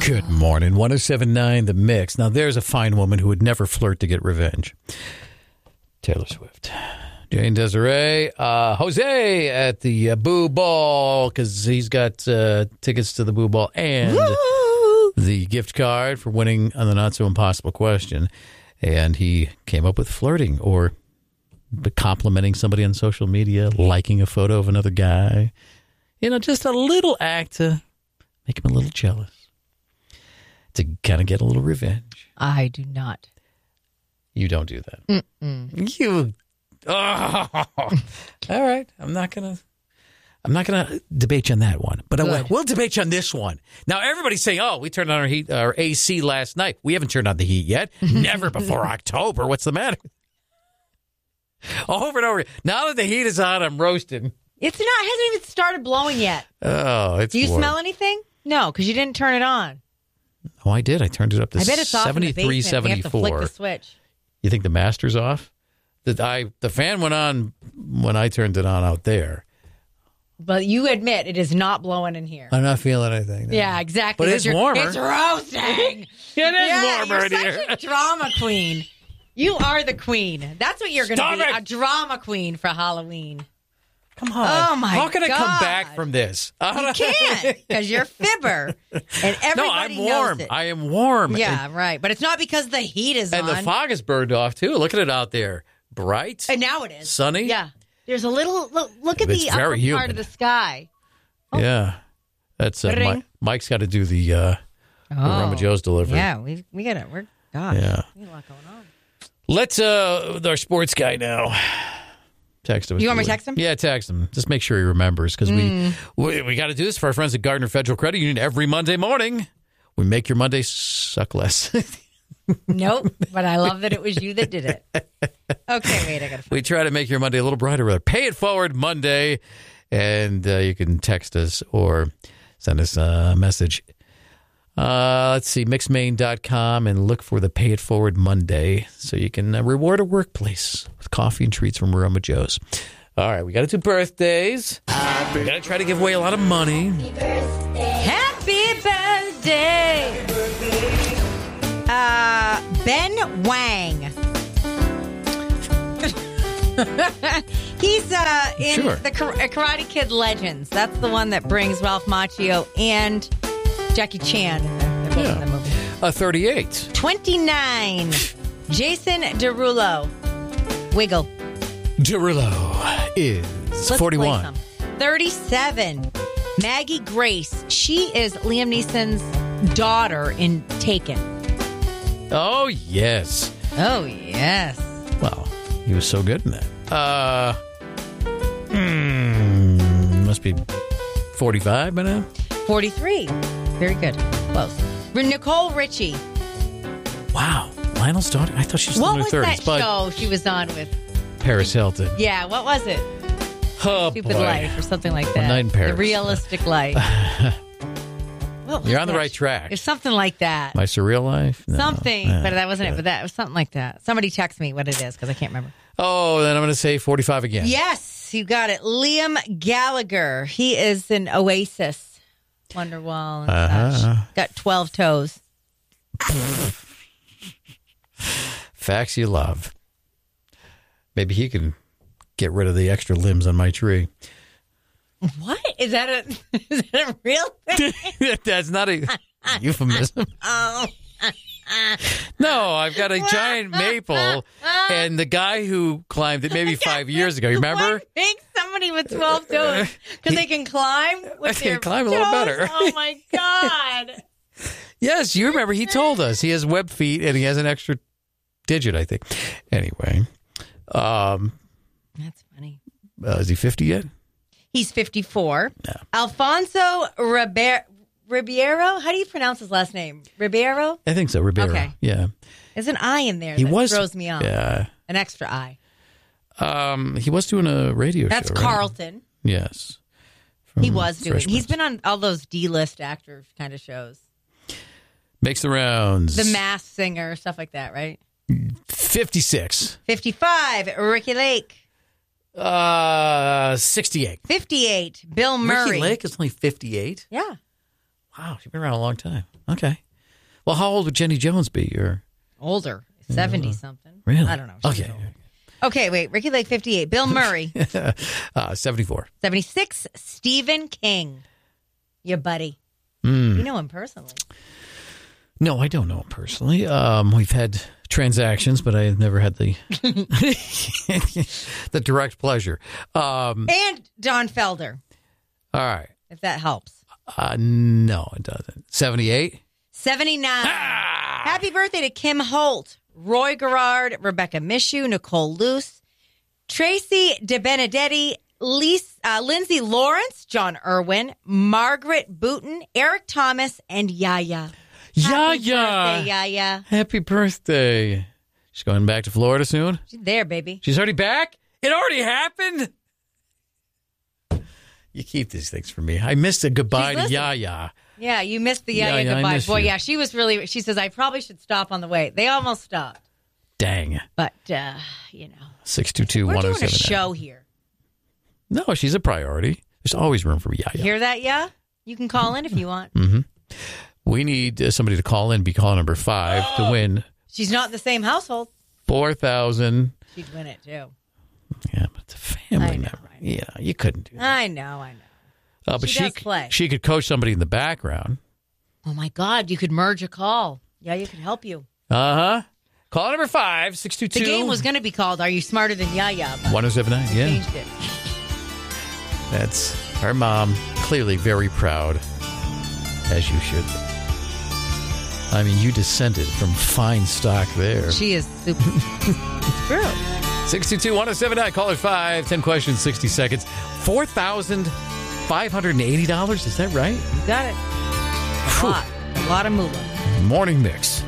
Good morning. 107.9 The Mix. Now, there's a fine woman who would never flirt to get revenge. Taylor Swift. Jane Desiree. Jose at the Boo Ball because he's got tickets to the Boo Ball and the gift card for winning on the Not So Impossible question. And he came up with flirting or complimenting somebody on social media, liking a photo of another guy. You know, just a little act to make him a little jealous. To kind of get a little revenge. I do not. You don't do that. Mm-mm. You. Oh. All right. I'm not gonna debate you on that one, but we'll debate you on this one. Now everybody's saying, "Oh, we turned on our AC last night. We haven't turned on the heat yet. Never before October. What's the matter?" Over and over. Now that the heat is on, I'm roasting. It's not. It hasn't even started blowing yet. Oh, it's. Do you smell anything? No, because you didn't turn it on. Oh, I did. I turned it up to 73, 74. You have to flick the switch. You think the master's off? The fan went on when I turned it on out there. But you admit it is not blowing in here. I'm not feeling anything. No. Yeah, exactly. But it's warmer. It's roasting. Warmer in here. You're such a drama queen. You are the queen. That's what you're going to be, a drama queen for Halloween. Come on. Oh, my God. How can I come back from this? You can't, because you're fibber. And everybody knows it. I am warm. Yeah, right. But it's not because the heat is on. And the fog is burned off, too. Look at it out there. Bright. And now it is. Sunny. Yeah. There's a little, look at the upper part of the sky. Oh. Yeah. That's Mike's got to do the Rama Joe's delivery. Yeah, we got it. We got a lot going on. Let's, with our sports guy now. Text him. You want me to text him? Yeah, text him. Just make sure he remembers because we got to do this for our friends at Gardner Federal Credit Union every Monday morning. We make your Monday suck less. Nope, but I love that it was you that did it. Okay, wait, I got to. We try to make your Monday a little brighter. Pay It Forward Monday, and you can text us or send us a message. Let's see, mixmain.com and look for the Pay It Forward Monday so you can reward a workplace with coffee and treats from Roma Joe's. All right, we got to do birthdays. We got to try to give away a lot of money. Happy birthday! Ben Wang. He's in the Karate Kid Legends. That's the one that brings Ralph Macchio and Jackie Chan in the movie. 38. 29. Jason Derulo. Wiggle. Derulo is 41. 37. Maggie Grace. She is Liam Neeson's daughter in Taken. Oh, yes. Oh, yes. Well, he was so good in that. Must be 45 by now. 43. Very good. Close. Nicole Richie. Wow. Lionel's daughter? I thought she was in her 30s. What was that show she was on with? Paris Hilton. Yeah, what was it? Oh, Stupid boy. Life or something like that. One Night in Paris. The Realistic Life. You're on the right track. It's something like that. My Surreal Life? No. Something, but that wasn't it. But that was something like that. Somebody text me what it is because I can't remember. Oh, then I'm going to say 45 again. Yes, you got it. Liam Gallagher. He is in Oasis, Wonderwall, and such. Got 12 toes. Facts you love. Maybe he can get rid of the extra limbs on my tree. What? Is that a real thing? That's not a euphemism. Oh. No, I've got a giant maple, and the guy who climbed it maybe 5 years ago, you remember? What makes somebody with 12 toes? Because they can climb with their climb toes? a little better. Oh, my God. Yes, you remember. He told us. He has web feet, and he has an extra digit, I think. Anyway. That's funny. Is he 50 yet? He's 54. No. Alfonso Ribeiro? How do you pronounce his last name? Ribeiro? I think so, Ribeiro. Okay. Yeah. There's an I in there that throws me off. Yeah. An extra I. He was doing a radio That's show, Carlton. Right? Yes. He was doing. He's been on all those D-list actor kind of shows. Makes the rounds. The Masked Singer, stuff like that, right? 56. 55, Ricky Lake. 68. 58, Bill Murray. Ricky Lake is only 58? Yeah. Wow, she's been around a long time. Okay. Well, how old would Jenny Jones be? Or older, 70-something. Really? I don't know. Okay. Okay, wait. Ricky Lake, 58. Bill Murray. 74. 76. Stephen King. Your buddy. You know him personally. No, I don't know him personally. We've had transactions, but I have never had the the direct pleasure. And Don Felder. All right. If that helps. No, it doesn't. 78? 79. Happy birthday to Kim Holt, Roy Gerard, Rebecca Mishu, Nicole Luce, Tracy DeBenedetti, Lindsay Lawrence, John Irwin, Margaret Booten, Eric Thomas, and Yaya. Happy birthday, Yaya. Happy birthday. She's going back to Florida soon? She's there, baby. She's already back? It already happened? You keep these things from me. I missed a goodbye to Yaya. Yeah, you missed the Yaya goodbye. Boy, you. Yeah, she says, I probably should stop on the way. They almost stopped. Dang. But, 622-1079. We're doing a show here. No, she's a priority. There's always room for Yaya. Hear that, yeah? You can call in if you want. Mm-hmm. We need somebody to call in, be call number 5 to win. She's not in the same household. 4,000. She'd win it, too. Yeah, but it's a family member. Yeah, you couldn't do that. I know. But she does play. She could coach somebody in the background. Oh, my God. You could merge a call. Yeah, you could help you. Uh-huh. Call number 5, 622. The game was going to be called Are You Smarter Than Yaya? 1079, yeah. Changed it. That's her mom, clearly very proud, as you should be. I mean, you descended from fine stock there. She is super. It's true. 622-1079, caller 5, 10 questions, 60 seconds. $4,580, is that right? You got it. A lot of moolah. Morning Mix.